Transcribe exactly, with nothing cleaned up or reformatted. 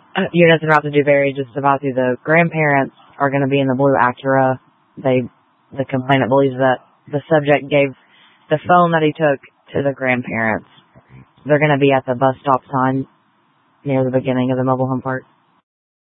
Uh, Eunice and Route to Dewberry, just about to, the grandparents are going to be in the blue Acura. They, the complainant believes that the subject gave the phone that he took to the grandparents. They're going to be at the bus stop sign near the beginning of the mobile home park.